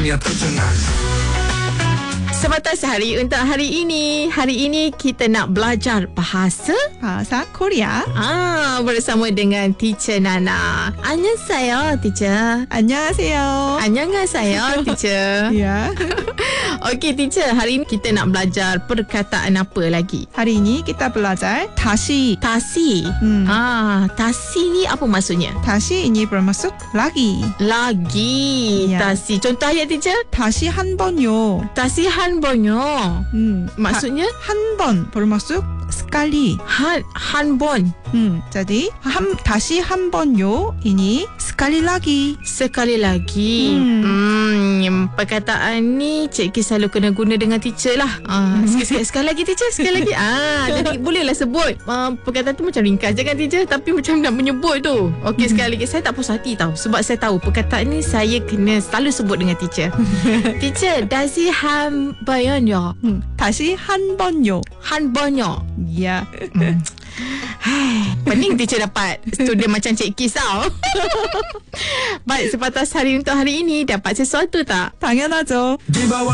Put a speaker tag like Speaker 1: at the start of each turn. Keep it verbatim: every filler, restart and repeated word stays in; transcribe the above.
Speaker 1: yang tercengang.
Speaker 2: Sebatas hari untuk hari ini. Hari ini kita nak belajar bahasa
Speaker 3: Bahasa Korea.
Speaker 2: Ah, bersama dengan Teacher Nana. 안녕하세요, Teacher.
Speaker 3: 안녕하세요.
Speaker 2: 안녕하세요, Teacher.
Speaker 3: Ya.
Speaker 2: Okey, Teacher. Hari ini kita nak belajar perkataan apa lagi?
Speaker 3: Hari ini kita belajar 다시.
Speaker 2: Tasi.
Speaker 3: Hmm.
Speaker 2: Ah, tasi ni apa maksudnya?
Speaker 3: 다시 ini bermaksud lagi.
Speaker 2: Lagi.
Speaker 3: Ya.
Speaker 2: Tasi. Contoh ayat, Teacher.
Speaker 3: 다시 한 번요.
Speaker 2: Tasi han bonyo.
Speaker 3: Hmm.
Speaker 2: Maksudnya?
Speaker 3: 한 번 bermaksud sekali.
Speaker 2: Han, han bon.
Speaker 3: Hmm. Jadi 한, 다시 한 번요 ini sekali lagi.
Speaker 2: Sekali lagi.
Speaker 3: Hmm.
Speaker 2: Hmm, perkataan ni cikgu selalu kena guna dengan teacher lah. Ah, sekali, sekali lagi teacher, sekali lagi. Ah, jadi bolehlah sebut. Ah, perkataan tu macam ringkas je kan teacher, tapi macam nak menyebut tu. Okey, sekali lagi. Saya tak puas hati tau, sebab saya tahu perkataan ni saya kena selalu sebut dengan teacher. Teacher, 다시 한 번요.
Speaker 3: Hmm. 다시 한 번요.
Speaker 2: 한 번요.
Speaker 3: Ya.
Speaker 2: Hmm. Pening teacher dapat student macam Cik Kis tau. Baik, sebatas hari untuk hari ini dapat sesuatu tak?
Speaker 3: 당연하죠.
Speaker 1: Di bawah